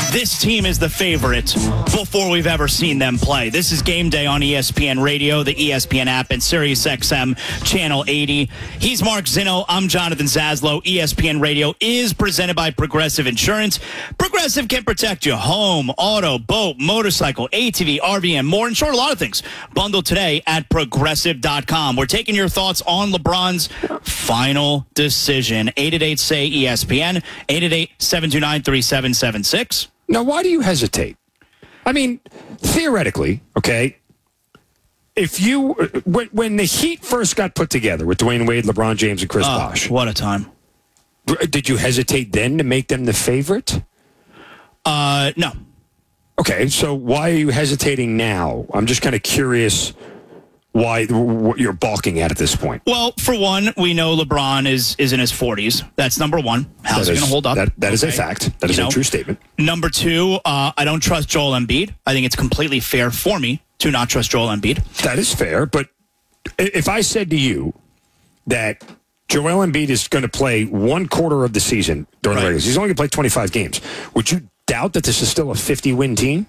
This team is the favorite before we've ever seen them play. This is Game Day on ESPN Radio, the ESPN app, and SiriusXM Channel 80. He's Mark Zinno. I'm Jonathan Zaslow. ESPN Radio is presented by Progressive Insurance. Progressive can protect your home, auto, boat, motorcycle, ATV, RV, and more. In short, a lot of things. Bundle today at Progressive.com. We're taking your thoughts on LeBron's final decision. 888-SAY-ESPN, 888-729-3776. Now, why do you hesitate? I mean, theoretically, okay, if you, when the Heat first got put together with Dwayne Wade, LeBron James, and Chris Bosh. What a time. Did you hesitate then to make them the favorite? No. Okay, so why are you hesitating now? I'm just kind of curious why what you're balking at this point. Well, for one, we know LeBron is in his 40s. That's number one. How's he going to hold up? That is a fact. That is a true statement. Number two, I don't trust Joel Embiid. I think it's completely fair for me to not trust Joel Embiid. That is fair, but if I said to you that Joel Embiid is going to play one quarter of the season during the regular season, he's only going to play 25 games, would you doubt that this is still a 50-win team?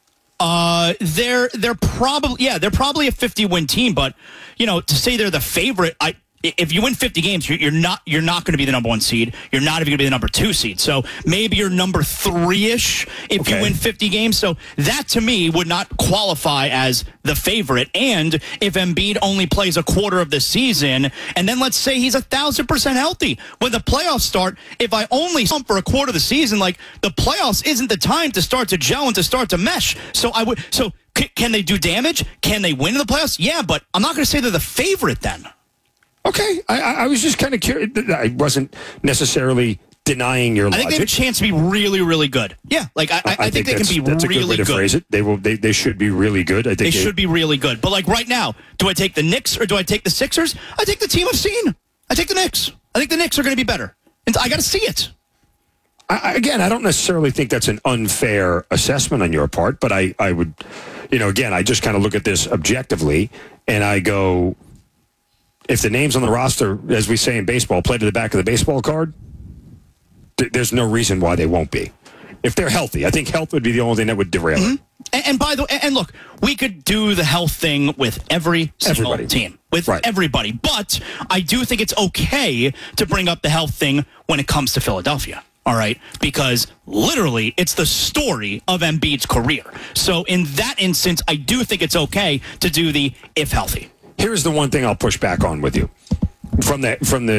They're probably a 50-win team, but to say they're the favorite, if you win 50 games, you're not going to be the number one seed. You're not even going to be the number two seed. So maybe you're number 3-ish if you win 50 games. So that to me would not qualify as the favorite. And if Embiid only plays a quarter of the season, and then let's say he's 1,000% healthy when the playoffs start, if I only saw him for a quarter of the season, like the playoffs isn't the time to start to gel and to start to mesh. So can they do damage? Can they win in the playoffs? Yeah, but I'm not going to say they're the favorite then. Okay, I was just kind of curious. I wasn't necessarily denying your logic. I think they have a chance to be really, really good. Yeah, like I think they can be that's really a good way to phrase it. They should be really good. I think they should be really good. But like right now, do I take the Knicks or do I take the Sixers? I take the team I've seen. I take the Knicks. I think the Knicks are going to be better. And I got to see it. Again, I don't necessarily think that's an unfair assessment on your part, but I would, again, I just kind of look at this objectively and I go, if the names on the roster, as we say in baseball, play to the back of the baseball card, there's no reason why they won't be. If they're healthy, I think health would be the only thing that would derail it. And by the way, and look, we could do the health thing with every single team, with everybody. But I do think it's okay to bring up the health thing when it comes to Philadelphia. All right, because literally it's the story of Embiid's career. So in that instance, I do think it's okay to do the if healthy. Here's the one thing I'll push back on with you from the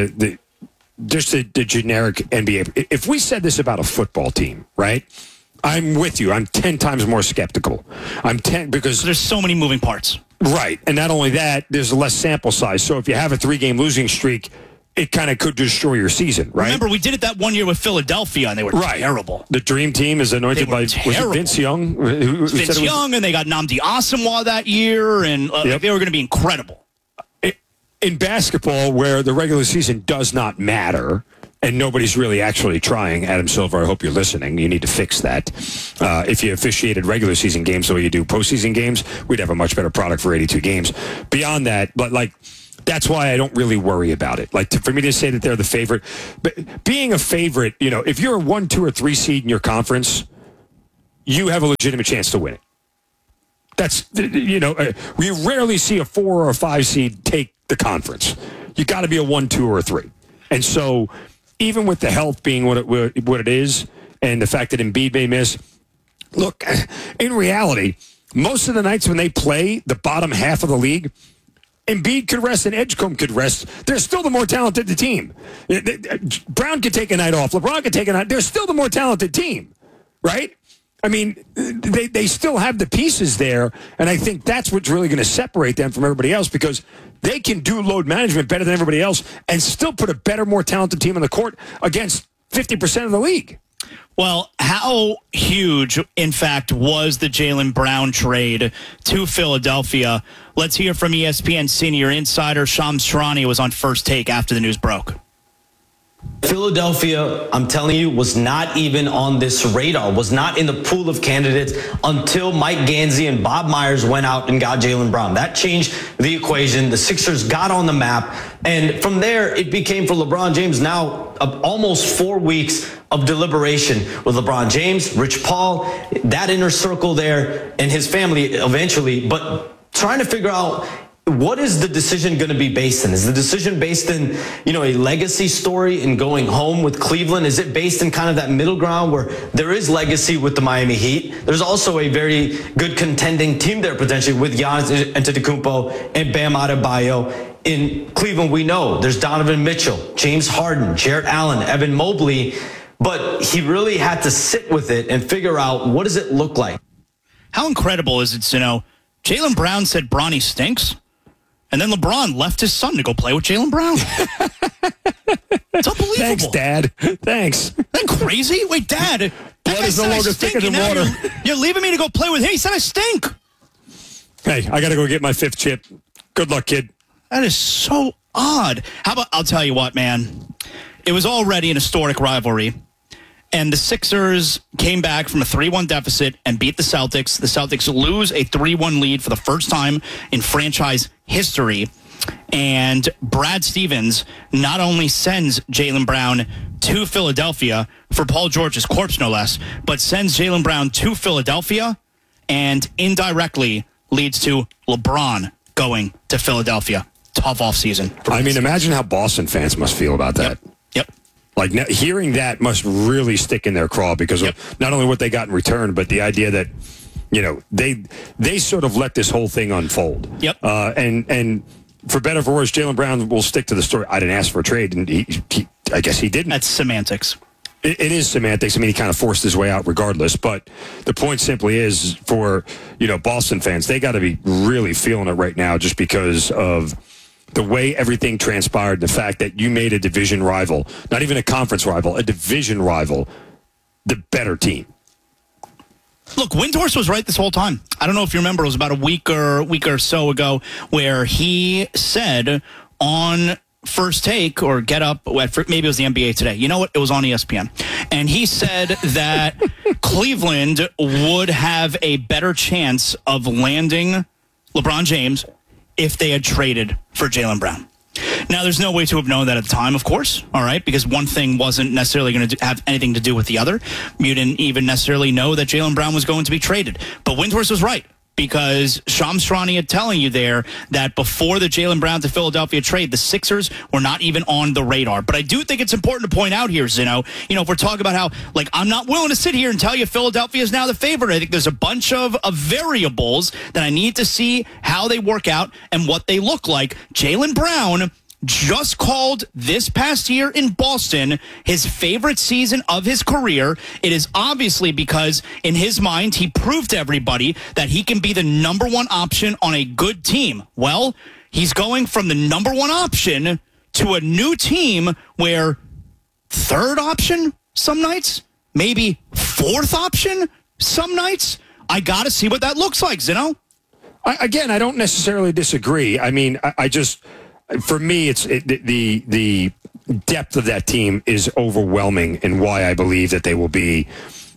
generic NBA. If we said this about a football team, right? I'm with you. I'm 10 times more skeptical. Because there's so many moving parts. Right. And not only that, there's less sample size. So if you have a 3-game losing streak, it kind of could destroy your season, right? Remember, we did it that one year with Philadelphia, and they were terrible. The dream team is anointed by was it Vince Young? Vince Young, and they got Nnamdi Asomugha that year, and they were going to be incredible. In basketball, where the regular season does not matter, and nobody's really actually trying, Adam Silver, I hope you're listening. You need to fix that. If you officiated regular season games the way you do postseason games, we'd have a much better product for 82 games. Beyond that, but that's why I don't really worry about it. For me to say that they're the favorite, but being a favorite, if you're a 1, 2, or 3 seed in your conference, you have a legitimate chance to win it. That's, we rarely see a 4 or a 5 seed take the conference. You got to be a 1, 2, or a 3. And so, even with the health being what it is, and the fact that Embiid may miss, look, in reality, most of the nights when they play the bottom half of the league, Embiid could rest and Edgecombe could rest. They're still the more talented team. Brown could take a night off. LeBron could take a night. They're still the more talented team, right? I mean, they still have the pieces there, and I think that's what's really going to separate them from everybody else because they can do load management better than everybody else and still put a better, more talented team on the court against 50% of the league. Well, how huge, in fact, was the Jaylen Brown trade to Philadelphia? Let's hear from ESPN senior insider Shams Charania was on First Take after the news broke. Philadelphia, I'm telling you, was not even on this radar, was not in the pool of candidates until Mike Gansey and Bob Myers went out and got Jaylen Brown. That changed the equation. The Sixers got on the map. And from there, it became for LeBron James now almost 4 weeks of deliberation with LeBron James, Rich Paul, that inner circle there, and his family eventually, but trying to figure out, what is the decision going to be based in? Is the decision based in, a legacy story in going home with Cleveland? Is it based in kind of that middle ground where there is legacy with the Miami Heat? There's also a very good contending team there potentially with Giannis Antetokounmpo and Bam Adebayo. In Cleveland, we know there's Donovan Mitchell, James Harden, Jarrett Allen, Evan Mobley, but he really had to sit with it and figure out, what does it look like? How incredible is it to know Jaylen Brown said Bronny stinks? And then LeBron left his son to go play with Jaylen Brown. It's unbelievable. Thanks, Dad. Thanks. Isn't that crazy? Wait, Dad. Blood is no longer thicker than water. You're leaving me to go play with him. He said I stink. Hey, I got to go get my 5th chip. Good luck, kid. That is so odd. How about, I'll tell you what, man. It was already an historic rivalry. And the Sixers came back from a 3-1 deficit and beat the Celtics. The Celtics lose a 3-1 lead for the first time in franchise history. And Brad Stevens not only sends Jaylen Brown to Philadelphia for Paul George's corpse, no less, but sends Jaylen Brown to Philadelphia and indirectly leads to LeBron going to Philadelphia. Tough offseason. I mean, imagine how Boston fans must feel about that. Yep. Like, hearing that must really stick in their craw because of not only what they got in return, but the idea that, they sort of let this whole thing unfold. Yep. And for better or for worse, Jaylen Brown will stick to the story. I didn't ask for a trade, and I guess he didn't. That's semantics. It is semantics. I mean, he kind of forced his way out regardless. But the point simply is for, Boston fans, they got to be really feeling it right now just because of the way everything transpired, the fact that you made a division rival, not even a conference rival, a division rival, the better team. Look, Windhorst was right this whole time. I don't know if you remember, it was about a week or so ago where he said on First Take or Get Up, maybe it was the NBA Today. You know what? It was on ESPN. And he said that Cleveland would have a better chance of landing LeBron James if they had traded for Jaylen Brown. Now, there's no way to have known that at the time, of course, all right, because one thing wasn't necessarily going to have anything to do with the other. You didn't even necessarily know that Jaylen Brown was going to be traded. But Windhorst was right, because Shams Charania telling you there that before the Jaylen Brown to Philadelphia trade, the Sixers were not even on the radar. But I do think it's important to point out here, Zino, if we're talking about how, I'm not willing to sit here and tell you Philadelphia is now the favorite. I think there's a bunch of variables that I need to see how they work out and what they look like. Jaylen Brown just called this past year in Boston his favorite season of his career. It is obviously because in his mind, he proved to everybody that he can be the number one option on a good team. Well, he's going from the number one option to a new team where third option some nights, maybe fourth option some nights. I got to see what that looks like, Zino. I don't necessarily disagree. I mean, I just... For me, the depth of that team is overwhelming, and why I believe that they will be,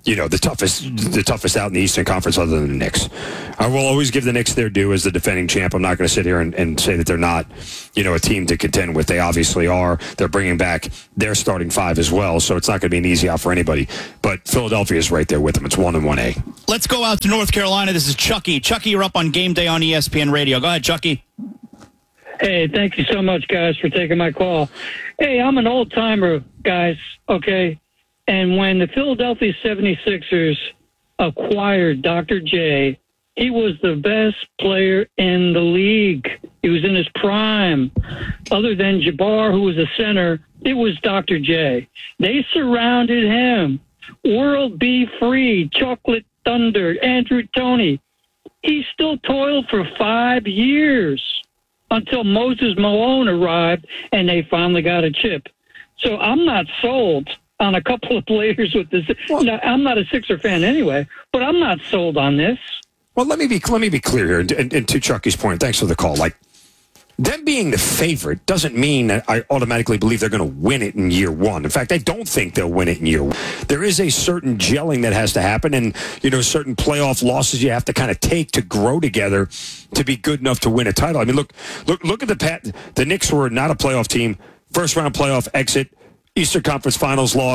the toughest out in the Eastern Conference other than the Knicks. I will always give the Knicks their due as the defending champ. I'm not going to sit here and say that they're not, a team to contend with. They obviously are. They're bringing back their starting 5 as well, so it's not going to be an easy out for anybody. But Philadelphia is right there with them. It's 1-1A. Let's go out to North Carolina. This is Chucky. Chucky, you're up on Game Day on ESPN Radio. Go ahead, Chucky. Hey, thank you so much, guys, for taking my call. Hey, I'm an old-timer, guys, okay? And when the Philadelphia 76ers acquired Dr. J, he was the best player in the league. He was in his prime. Other than Jabbar, who was a center, it was Dr. J. They surrounded him. World B. Free, Chocolate Thunder, Andrew Toney. He still toiled for 5 years. Until Moses Malone arrived and they finally got a chip. So I'm not sold on a couple of players with this. Now, I'm not a Sixer fan anyway, but I'm not sold on this. Well, let me be clear here, and to Chucky's point, thanks for the call. Them being the favorite doesn't mean that I automatically believe they're going to win it in year one. In fact, I don't think they'll win it in year one. There is a certain gelling that has to happen, and certain playoff losses you have to kind of take to grow together to be good enough to win a title. I mean, look at the Knicks were not a playoff team. First round playoff exit, Eastern Conference Finals loss.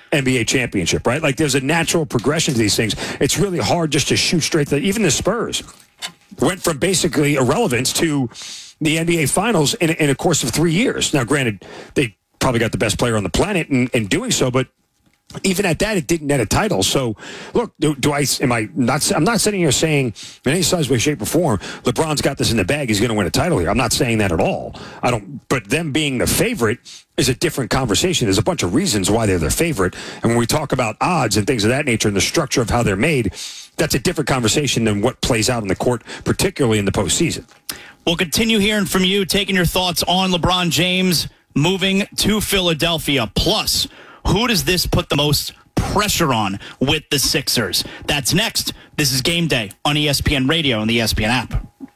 NBA championship, right? Like there's a natural progression to these things. It's really hard just to shoot straight. Even the Spurs went from basically irrelevance to the NBA Finals in a course of 3 years. Now, granted, they probably got the best player on the planet in doing so, but even at that, it didn't net a title. So, look, I'm not sitting here saying in any size, way, shape, or form, LeBron's got this in the bag. He's going to win a title here. I'm not saying that at all. But them being the favorite is a different conversation. There's a bunch of reasons why they're the favorite. And when we talk about odds and things of that nature and the structure of how they're made, that's a different conversation than what plays out on the court, particularly in the postseason. We'll continue hearing from you, taking your thoughts on LeBron James moving to Philadelphia. Plus, who does this put the most pressure on with the Sixers? That's next. This is Game Day on ESPN Radio and the ESPN app.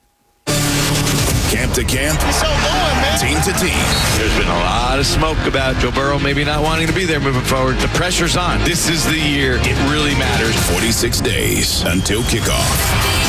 Camp to camp, team to team. There's been a lot of smoke about Joe Burrow maybe not wanting to be there moving forward. The pressure's on. This is the year it really matters. 46 days until kickoff.